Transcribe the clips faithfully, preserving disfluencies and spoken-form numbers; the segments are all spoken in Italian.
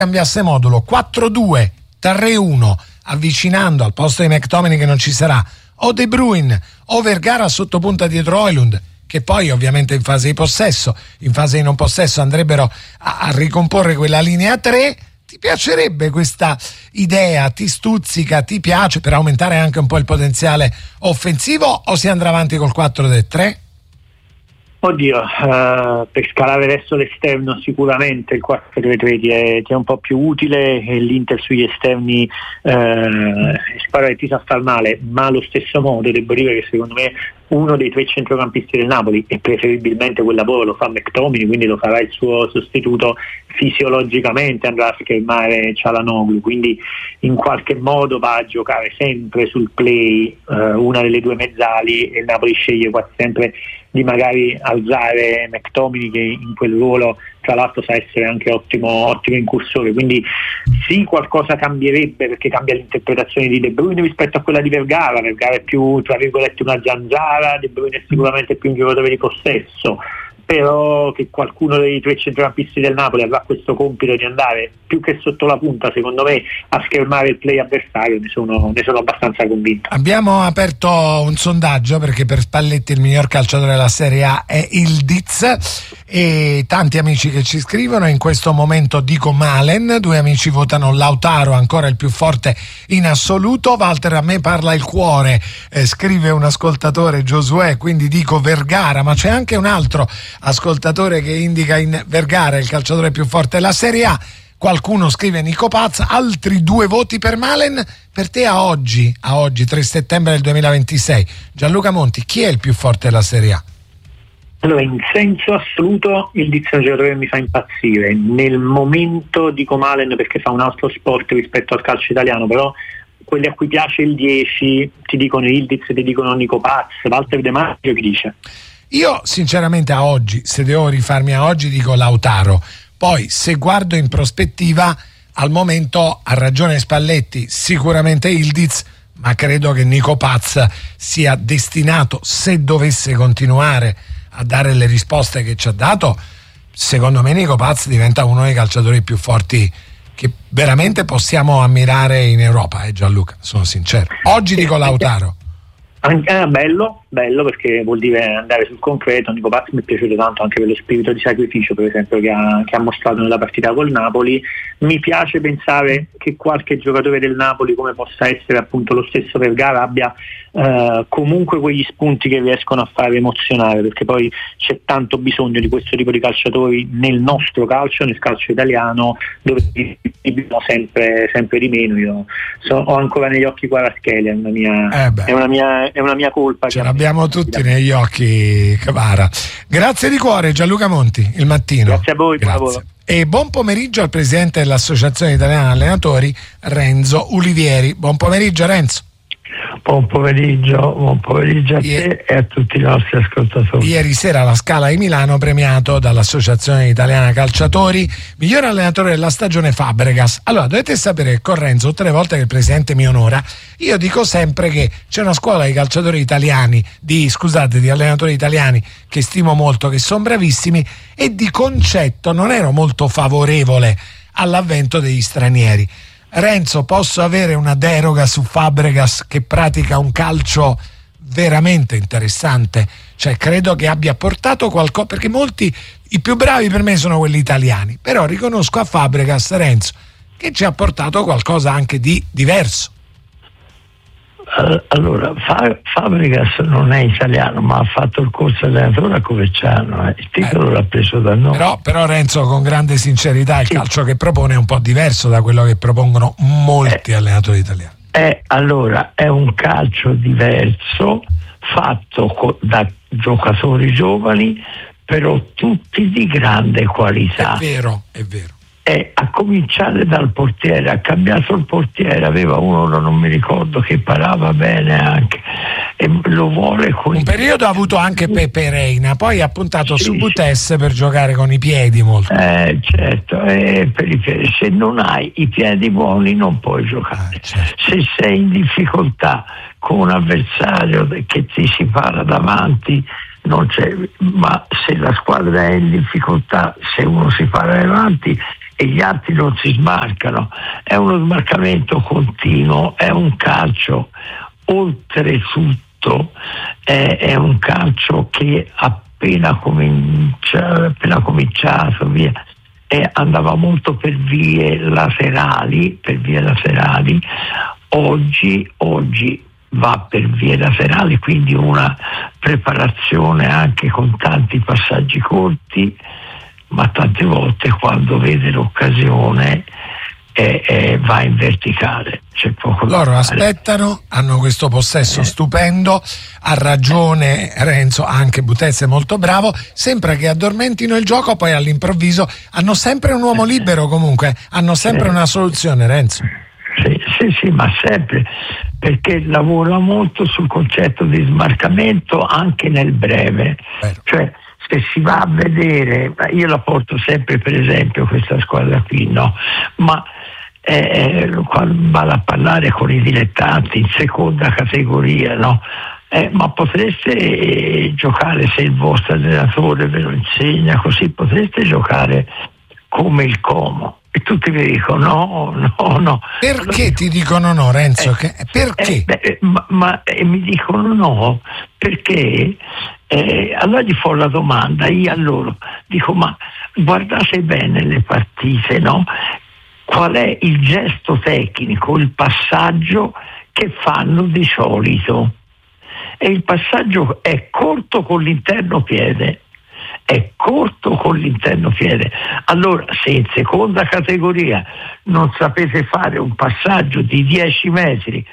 cambiasse modulo quattro due tre uno, avvicinando al posto di McTominay che non ci sarà o De Bruyne o Vergara sotto punta dietro Højlund, che poi ovviamente in fase di possesso, in fase di non possesso andrebbero a, a ricomporre quella linea tre. Ti piacerebbe questa idea? Ti stuzzica? Ti piace per aumentare anche un po' il potenziale offensivo, o si andrà avanti col quattro tre? Oddio, uh, per scalare verso l'esterno sicuramente il quattro tre tre ti è, ti è un po' più utile, e l'Inter sugli esterni uh, spara che ti sa far male, ma allo stesso modo devo dire che secondo me uno dei tre centrocampisti del Napoli, e preferibilmente quel lavoro lo fa McTominay, quindi lo farà il suo sostituto, fisiologicamente andrà a schermare Çalhanoğlu, quindi in qualche modo va a giocare sempre sul play uh, una delle due mezzali, e il Napoli sceglie quasi sempre di magari alzare McTominay, che in quel ruolo tra l'altro sa essere anche ottimo, ottimo incursore. Quindi sì, qualcosa cambierebbe, perché cambia l'interpretazione di De Bruyne rispetto a quella di Vergara. Vergara è più, tra virgolette, una zanzara, De Bruyne è sicuramente più un giocatore di possesso, però che qualcuno dei tre centrocampisti del Napoli avrà questo compito di andare più che sotto la punta, secondo me, a schermare il play avversario, ne sono, ne sono abbastanza convinto. Abbiamo aperto un sondaggio, perché per Spalletti il miglior calciatore della Serie A è Ildiz, e tanti amici che ci scrivono. In questo momento dico Malen, due amici votano Lautaro, ancora il più forte in assoluto. Walter, a me parla il cuore, eh, scrive un ascoltatore, Giosuè, quindi dico Vergara, ma c'è anche un altro ascoltatore che indica in Vergara il calciatore più forte della Serie A. Qualcuno scrive Nico Paz, altri due voti per Malen. Per te a oggi, a oggi tre settembre del duemilaventisei, Gianluca Monti, chi è il più forte della Serie A? Allora, in senso assoluto il giocatore mi fa impazzire. Nel momento dico Malen perché fa un altro sport rispetto al calcio italiano, però quelli a cui piace il dieci ti dicono Ildiz, ti dicono Nico Paz. Walter De Maggio che dice? Io sinceramente a oggi, se devo rifarmi a oggi, dico Lautaro. Poi se guardo in prospettiva, al momento ha ragione Spalletti, sicuramente Ildiz, ma credo che Nico Paz sia destinato, se dovesse continuare a dare le risposte che ci ha dato, secondo me Nico Paz diventa uno dei calciatori più forti che veramente possiamo ammirare in Europa, eh Gianluca, sono sincero. Oggi dico Lautaro. Anche, eh, bello, bello perché vuol dire andare sul concreto. Nico Paz mi è piaciuto tanto anche per lo spirito di sacrificio, per esempio, che ha, che ha mostrato nella partita col Napoli. Mi piace pensare che qualche giocatore del Napoli, come possa essere appunto lo stesso Vergara, abbia eh, comunque quegli spunti che riescono a fare emozionare, perché poi c'è tanto bisogno di questo tipo di calciatori nel nostro calcio, nel calcio italiano, dove vivono sempre, sempre di meno. Io so, ho ancora negli occhi Kvaratskhelia, è una mia, eh è una mia è una mia colpa. Ce l'abbiamo tutti negli occhi, Cavara. Grazie di cuore Gianluca Monti, Il Mattino. Grazie a voi, buon lavoro. E buon pomeriggio al presidente dell'Associazione Italiana Allenatori, Renzo Ulivieri. Buon pomeriggio Renzo. Buon pomeriggio, buon pomeriggio a Ieri, te e a tutti i nostri ascoltatori. Ieri sera la Scala di Milano premiato dall'Associazione Italiana Calciatori miglior allenatore della stagione Fabregas. Allora dovete sapere che con Renzo, tutte le volte che il presidente mi onora, io dico sempre che c'è una scuola di calciatori italiani, di scusate, di allenatori italiani che stimo molto, che sono bravissimi, e di concetto non ero molto favorevole all'avvento degli stranieri. Renzo, posso avere una deroga su Fabregas che pratica un calcio veramente interessante? Cioè credo che abbia portato qualcosa, perché molti, i più bravi per me sono quelli italiani, però riconosco a Fabregas, Renzo, che ci ha portato qualcosa anche di diverso. Allora, Fabregas non è italiano, ma ha fatto il corso allenatore a Coverciano, eh. il titolo eh, l'ha preso da noi. Però, però Renzo, con grande sincerità, il sì. calcio che propone è un po' diverso da quello che propongono molti eh, allenatori italiani. Eh, allora, è un calcio diverso, fatto co- da giocatori giovani, però tutti di grande qualità. È vero, è vero. Eh, a cominciare dal portiere, ha cambiato il portiere, aveva uno, non mi ricordo, che parava bene anche, e lo vuole con un periodo ha avuto anche Pepe Reina, poi ha puntato sì, su Butes sì. per giocare con i piedi molto. Eh, certo, eh, per i piedi. Se non hai i piedi buoni non puoi giocare. Eh, certo. Se sei in difficoltà con un avversario che ti si para davanti, non c'è, ma se la squadra è in difficoltà, se uno si para davanti e gli altri non si smarcano. È uno smarcamento continuo, è un calcio oltretutto, è, è un calcio che appena, comincia, appena cominciato via, e andava molto per vie laterali, per vie laterali. Oggi, oggi va per vie laterali, quindi una preparazione anche con tanti passaggi corti, ma tante volte quando vede l'occasione eh, eh, va in verticale. C'è poco da Loro fare. Aspettano, hanno questo possesso eh. stupendo, ha ragione Renzo, anche Butez è molto bravo, sembra che addormentino il gioco, poi all'improvviso hanno sempre un uomo libero, comunque hanno sempre una soluzione, Renzo. Sì, sì, sì, ma sempre, perché lavora molto sul concetto di smarcamento anche nel breve. Vero. Cioè, se si va a vedere, io la porto sempre per esempio questa squadra qui, no? Ma eh, quando vado a parlare con i dilettanti in seconda categoria, no? Eh, ma potreste eh, giocare, se il vostro allenatore ve lo insegna così, potreste giocare come il Como. E tutti mi dicono no, no, no. Perché allora, ti dicono no, Renzo? Eh, che, perché? Eh, beh, ma ma eh, mi dicono no, perché eh, allora gli fa la domanda, io a loro dico, ma guardate bene le partite, no? Qual è il gesto tecnico, il passaggio che fanno di solito? E il passaggio è corto con l'interno piede. È corto con l'interno piede. Allora, se in seconda categoria non sapete fare un passaggio di dieci metri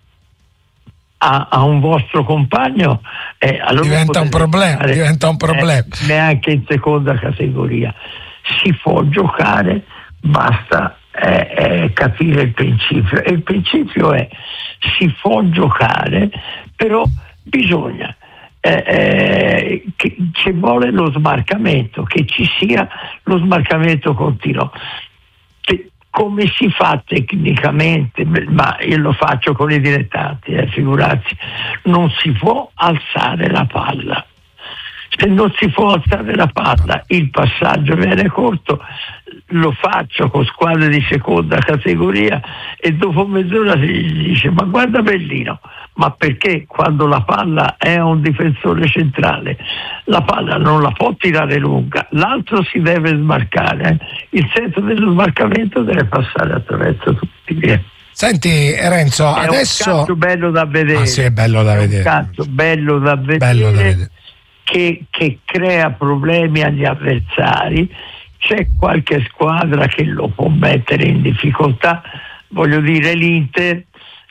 a, a un vostro compagno, eh, allora diventa un problema, fare, diventa un problema. Eh, neanche in seconda categoria. Si può giocare, basta eh, eh, capire il principio. E il principio è: si può giocare, però bisogna Eh, eh, che ci vuole lo smarcamento, che ci sia lo smarcamento continuo. Che, come si fa tecnicamente, ma io lo faccio con i dilettanti, eh, figurarsi, non si può alzare la palla. Se non si può alzare la palla, il passaggio viene corto. Lo faccio con squadre di seconda categoria e dopo mezz'ora si dice: ma guarda Bellino, ma perché quando la palla è a un difensore centrale la palla non la può tirare lunga, l'altro si deve smarcare, il senso dello smarcamento deve passare attraverso tutti. Senti Renzo, è adesso un calcio bello da vedere. Ah, sì, è bello da è vedere. Un calcio bello da vedere, bello da vedere. Che, che crea problemi agli avversari. C'è qualche squadra che lo può mettere in difficoltà, voglio dire l'Inter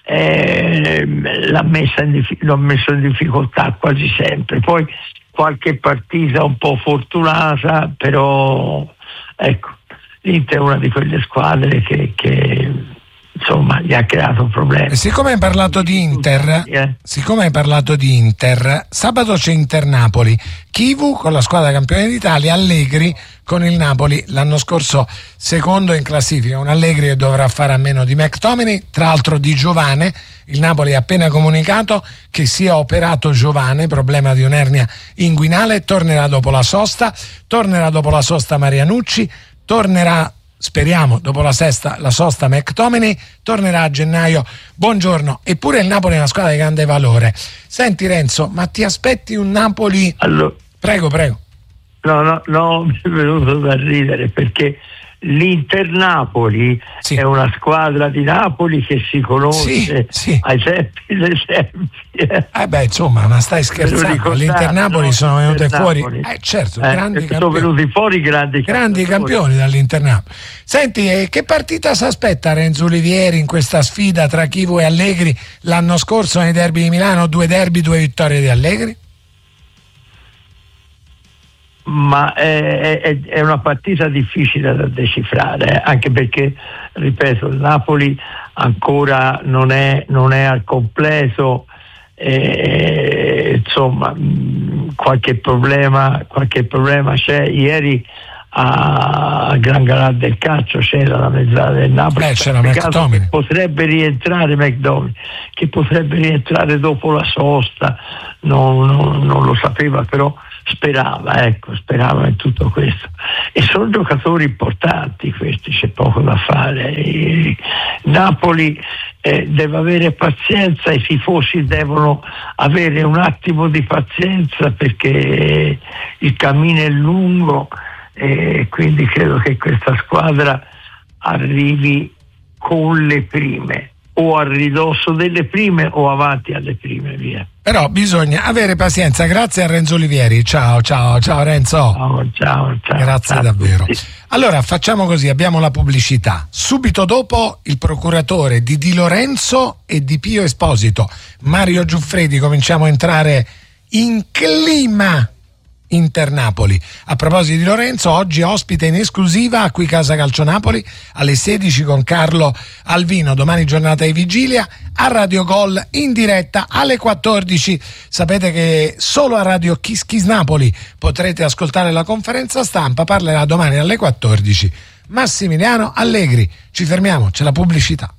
eh, l'ha, messa in dif- l'ha messo in difficoltà quasi sempre, poi qualche partita un po' fortunata, però ecco, l'Inter è una di quelle squadre che, che insomma gli ha creato un problema. E siccome hai parlato di Inter, eh? siccome hai parlato di Inter, sabato c'è Inter-Napoli, Chivu con la squadra campione d'Italia, Allegri con il Napoli, l'anno scorso secondo in classifica, un Allegri che dovrà fare a meno di McTominay, tra l'altro di Giovane. Il Napoli ha appena comunicato che sia operato Giovane, problema di un'ernia inguinale, tornerà dopo la sosta, tornerà dopo la sosta Marianucci, tornerà, speriamo, dopo la sesta la sosta McTominay, tornerà a gennaio Buongiorno. Eppure il Napoli è una squadra di grande valore. Senti Renzo, ma ti aspetti un Napoli? Allora, prego, prego. No, no, no, mi è venuto da ridere perché l'Inter Napoli sì. è una squadra di Napoli che si conosce sì, sì. ai tempi dei tempi. Eh beh, insomma, ma stai scherzando? L'Inter Napoli no, sono venute fuori. Eh, certo, eh, grandi sono campioni. venuti fuori grandi, grandi campioni dall'Inter Napoli. Senti, eh, che partita si aspetta Renzo Olivieri in questa sfida tra Chivu e Allegri? L'anno scorso nei derby di Milano, due derby, due vittorie di Allegri. Ma è, è, è una partita difficile da decifrare, anche perché, ripeto, il Napoli ancora non è, non è al completo, e, insomma qualche problema, qualche problema c'è. Ieri a Gran Galà del Calcio c'era la mezzala del Napoli, Beh, c'era McTominay. potrebbe rientrare McDominay, che potrebbe rientrare dopo la sosta, non, non, non lo sapeva, però sperava, ecco, sperava in tutto questo. E sono giocatori importanti questi, c'è poco da fare. E Napoli eh, deve avere pazienza, i tifosi devono avere un attimo di pazienza perché il cammino è lungo e quindi credo che questa squadra arrivi con le prime, o a ridosso delle prime o avanti alle prime, via. Però bisogna avere pazienza. Grazie a Renzo Olivieri. Ciao, ciao, ciao Renzo. Ciao, ciao, ciao. Grazie ciao davvero. Allora facciamo così, abbiamo la pubblicità. Subito dopo il procuratore di Di Lorenzo e di Pio Esposito, Mario Giuffredi. Cominciamo a entrare in clima Inter-Napoli. A proposito di Lorenzo, oggi ospite in esclusiva a qui Casa Calcio Napoli alle sedici con Carlo Alvino, domani giornata di vigilia a Radio Gol in diretta alle quattordici. Sapete che solo a Radio Kiss Kiss Napoli potrete ascoltare la conferenza stampa, parlerà domani alle quattordici Massimiliano Allegri. Ci fermiamo, c'è la pubblicità.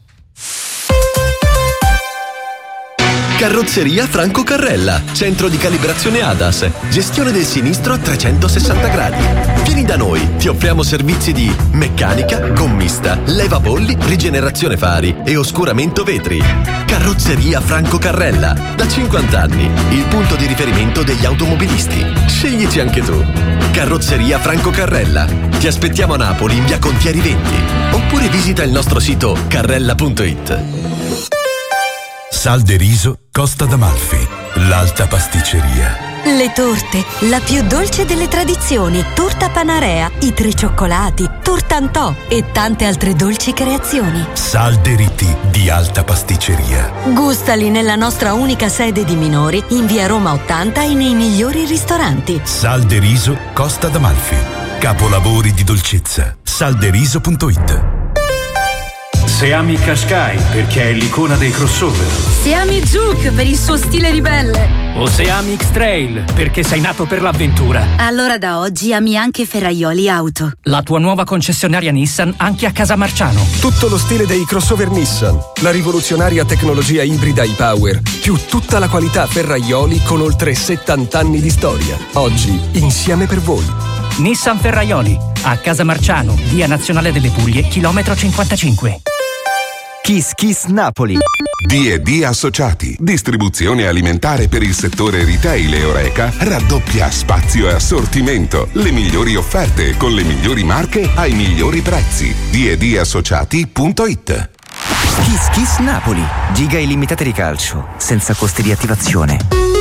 Carrozzeria Franco Carrella, centro di calibrazione A D A S, gestione del sinistro a trecentosessanta gradi. Vieni da noi, ti offriamo servizi di meccanica, gommista, levapolli, rigenerazione fari e oscuramento vetri. Carrozzeria Franco Carrella, da cinquanta anni, il punto di riferimento degli automobilisti. Sceglici anche tu. Carrozzeria Franco Carrella. Ti aspettiamo a Napoli in via Contieri venti oppure visita il nostro sito carrella punto it. Sal de Riso Costa d'Amalfi, l'alta pasticceria. Le torte, la più dolce delle tradizioni, torta Panarea, i tre cioccolati, tortantò e tante altre dolci creazioni. Sal de Riti di alta pasticceria. Gustali nella nostra unica sede di minori in via Roma ottanta e nei migliori ristoranti. Sal de Riso Costa d'Amalfi, capolavori di dolcezza. salderiso punto it. Se ami Qashqai perché è l'icona dei crossover. Se ami Juke per il suo stile ribelle. O se ami X-Trail perché sei nato per l'avventura. Allora da oggi ami anche Ferraioli Auto. La tua nuova concessionaria Nissan anche a Casamarciano. Tutto lo stile dei crossover Nissan. La rivoluzionaria tecnologia ibrida e-Power più tutta la qualità Ferraioli con oltre settanta anni di storia. Oggi insieme per voi. Nissan Ferraioli a Casamarciano, via Nazionale delle Puglie, chilometro cinquantacinque. Kiss Kiss Napoli. D e D Associati, distribuzione alimentare per il settore retail e Oreca, raddoppia spazio e assortimento, le migliori offerte con le migliori marche ai migliori prezzi. D e D associati punto it. Kiss Kiss Napoli, giga illimitate di calcio, senza costi di attivazione.